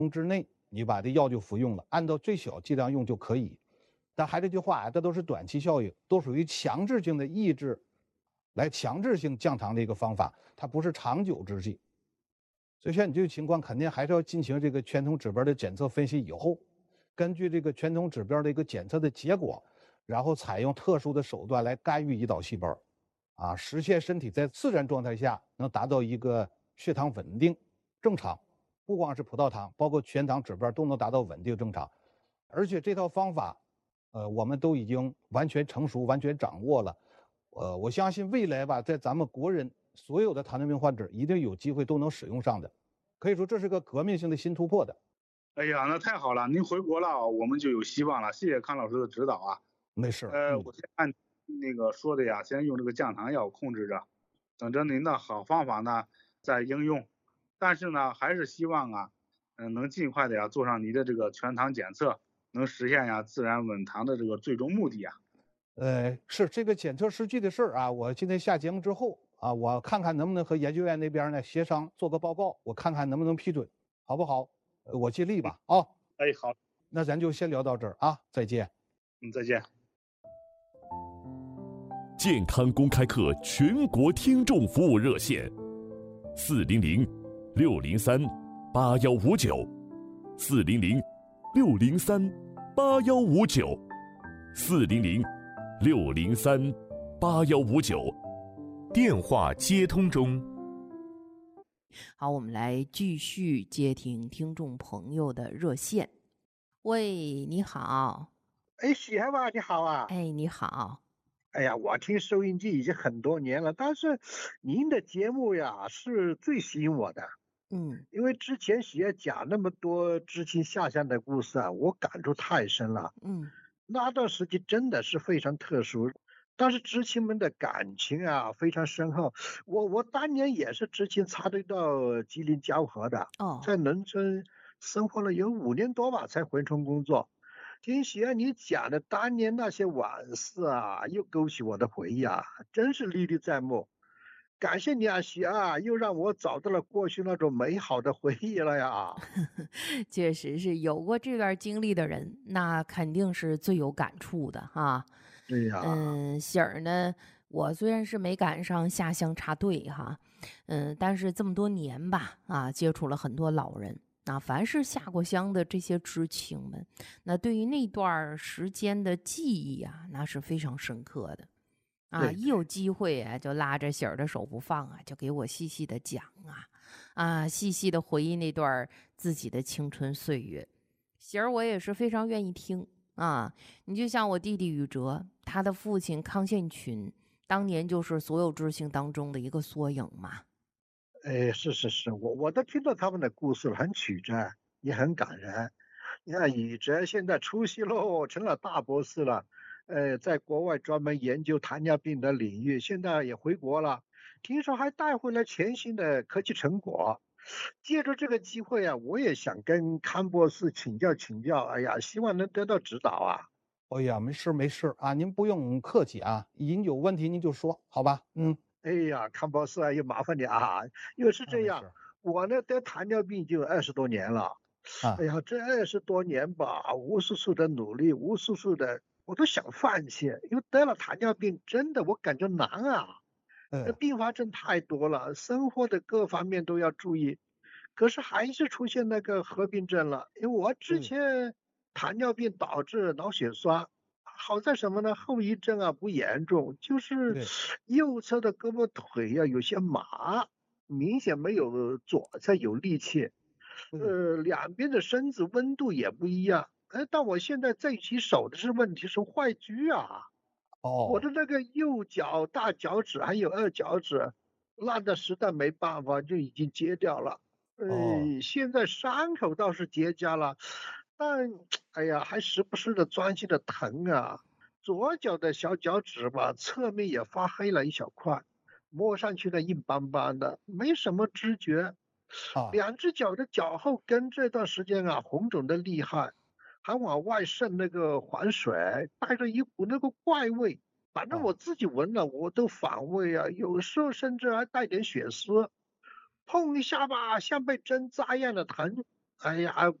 之内，你把这药就服用了，按照最小剂量用就可以。但还这句话啊，这都是短期效应，都属于强制性的抑制，来强制性降糖的一个方法，它不是长久之计。所以像你这个情况，肯定还是要进行这个全通指标的检测分析以后，根据这个全通指标的一个检测的结果，然后采用特殊的手段来干预胰岛细胞，实现身体在自然状态下能达到一个血糖稳定正常，不光是葡萄糖，包括全糖指标都能达到稳定正常。而且这套方法，我们都已经完全成熟、完全掌握了。我相信未来吧，在咱们国人所有的糖尿病患者一定有机会都能使用上的，可以说这是个革命性的新突破的。 哎呀，那太好了，您回国了，我们就有希望了。谢谢康老师的指导啊。 没事儿， 我先按那个说的呀，先用这个降糖药控制着，等着您的好方法呢再应用。但是呢，还是希望啊，能尽快的呀做上您的这个全糖检测，能实现呀自然稳糖的这个最终目的呀。 是这个检测试剂的事儿啊，我今天下节目之后啊，我看看能不能和研究院那边呢协商做个报告，我看看能不能批准，好不好？我尽力吧。啊， 哎，好， 那咱就先聊到这儿啊，再见。 再见。 健康公开课全国听众服务热线：400-603-8159，400-603-8159，电话接通中。 好，我们来继续接听听众朋友的热线。喂，你好。 哎，喜爱吧，你好啊。 哎，你好。 哎呀，我听收音机已经很多年了，但是您的节目呀是最吸引我的。因为之前喜爱讲那么多知青下乡的故事啊，我感触太深了。那段时期真的是非常特殊，但是知青们的感情啊非常深厚。我当年也是知青插队到吉林蛟河的，在农村生活了有5年多吧，才回村工作。听喜爱你讲的当年那些往事啊，又勾起我的回忆啊，真是历历在目。感谢你啊，喜爱，又让我找到了过去那种美好的回忆了呀。 确实是有过这段经历的人，那肯定是最有感触的哈。 对呀。 喜儿呢，我虽然是没赶上下乡插队哈，但是这么多年吧，接触了很多老人。凡是下过乡的这些知青们，那对于那段时间的记忆啊，那是非常深刻的。一有机会啊，就拉着喜儿的手不放啊，就给我细细的讲细细的回忆那段自己的青春岁月。喜儿我也是非常愿意听你就像我弟弟宇哲，他的父亲康宪群，当年就是所有知青当中的一个缩影嘛。 是，我都听到他们的故事了，很曲折，也很感人。你看宇哲现在出息喽，成了大博士了，在国外专门研究糖尿病的领域，现在也回国了，听说还带回了全新的科技成果。借着这个机会啊，我也想跟康博士请教请教，哎呀，希望能得到指导啊。 哎呀，没事啊，您不用客气啊，您有问题您就说，好吧？ 哎呀，康博士啊，又麻烦你啊，因为是这样，我呢得糖尿病就20多年了。哎呀，这20多年吧，无数次的努力，无数次的我都想放弃，因为得了糖尿病真的我感觉难啊。并发症太多了，生活的各方面都要注意，可是还是出现那个合并症了。因为我之前糖尿病导致脑血栓，好在什么呢？后遗症啊不严重，就是右侧的胳膊腿啊有些麻，明显没有左侧有力气。两边的身子温度也不一样。但我现在最棘手的是问题是坏疽啊。我的那个右脚大脚趾还有2脚趾烂的实在没办法，就已经截掉了。现在伤口倒是结痂了，但哎呀还时不时的钻心的疼啊。左脚的小脚趾吧，侧面也发黑了一小块，摸上去呢硬邦邦的，没什么知觉。2只脚的脚后跟这段时间啊红肿的厉害，还往外渗那个黄水，带着一股那个怪味，反正我自己闻了我都反胃啊，有时候甚至还带点血丝，碰一下吧像被针扎一样的疼。 哎呀，